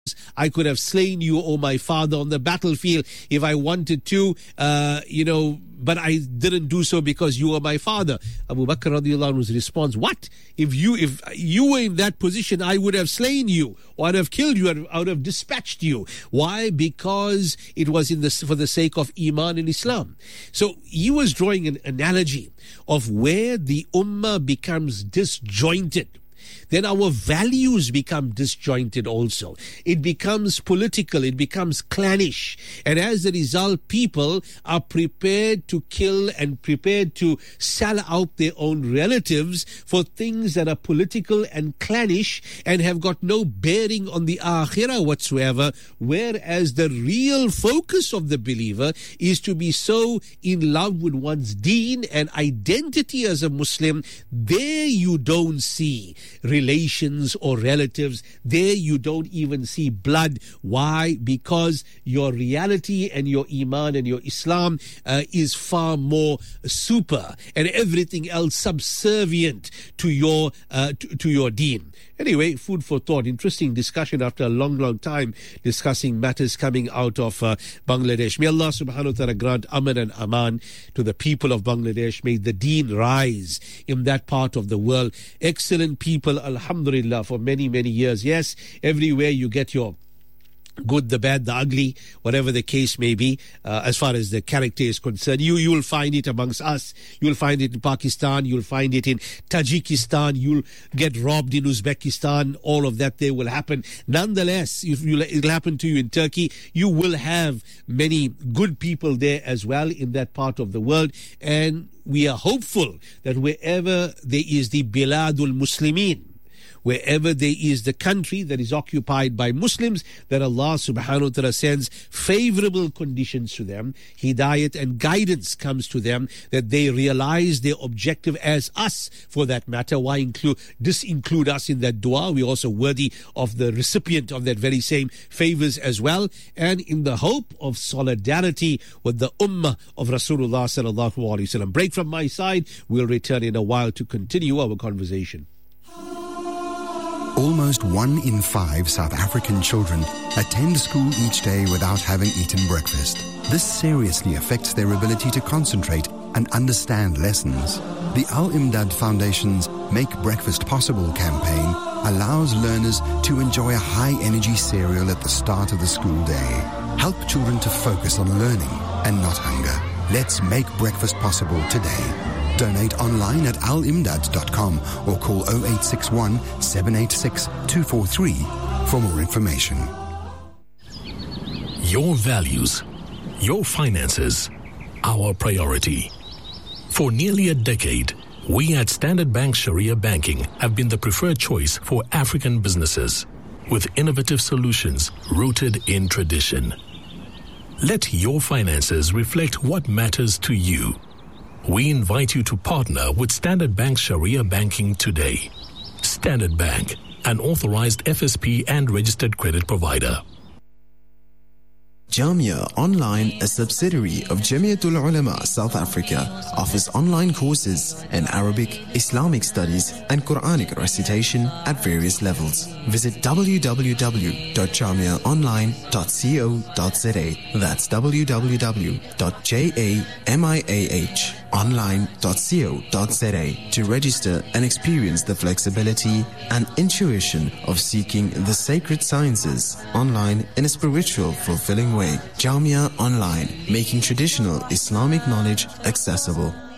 I could have slain you, O my father, on the battlefield if I wanted to, but I didn't do so because you are my father. Abu Bakr radiallahu anhu's response, what? If you were in that position, I would have slain you, or I'd have killed you, I would have dispatched you. Why? Because it was for the sake of Iman in Islam. So he was drawing an analogy of where the ummah becomes disjointed. Then our values become disjointed also. It becomes political, it becomes clannish. And as a result, people are prepared to kill and prepared to sell out their own relatives for things that are political and clannish and have got no bearing on the akhirah whatsoever. Whereas the real focus of the believer is to be so in love with one's deen and identity as a Muslim. There you don't see relations or relatives. There you don't even see blood. Why? Because your reality and your Iman and your Islam is far more super and everything else subservient to your deen. Anyway, food for thought. Interesting discussion after a long time discussing matters coming out of Bangladesh. May Allah subhanahu wa ta'ala grant aman and aman to the people of Bangladesh. May the deen rise in that part of the world. Excellent people, alhamdulillah, for many years. Yes, everywhere you get your good, the bad, the ugly, whatever the case may be, as far as the character is concerned. You will find it amongst us. You'll find it in Pakistan. You'll find it in Tajikistan. You'll get robbed in Uzbekistan. All of that there will happen. Nonetheless, it'll happen to you in Turkey. You will have many good people there as well in that part of the world. And we are hopeful that wherever there is the Biladul Muslimin, wherever there is the country that is occupied by Muslims, that Allah subhanahu wa ta'ala sends favorable conditions to them, hidayat and guidance comes to them, that they realize their objective as us for that matter. Why include us in that dua? We're also worthy of the recipient of that very same favors as well. And in the hope of solidarity with the ummah of Rasulullah sallallahu alaihi wasallam. Break from my side. We'll return in a while to continue our conversation. Almost 1 in 5 South African children attend school each day without having eaten breakfast. This seriously affects their ability to concentrate and understand lessons. The Al-Imdad Foundation's Make Breakfast Possible campaign allows learners to enjoy a high-energy cereal at the start of the school day. Help children to focus on learning and not hunger. Let's make breakfast possible today. Donate online at alimdad.com or call 0861 786 243 for more information. Your values, your finances, our priority. For nearly a decade, we at Standard Bank Sharia Banking have been the preferred choice for African businesses with innovative solutions rooted in tradition. Let your finances reflect what matters to you. We invite you to partner with Standard Bank Sharia Banking today. Standard Bank, an authorized FSP and registered credit provider. Jamia Online, a subsidiary of Jamiatul Ulama South Africa, offers online courses in Arabic, Islamic studies and Quranic recitation at various levels. Visit www.jamiaonline.co.za. That's www.jamiaonline.co.za to register and experience the flexibility and intuition of seeking the sacred sciences online in a spiritual, fulfilling way. Jamia Online, making traditional Islamic knowledge accessible.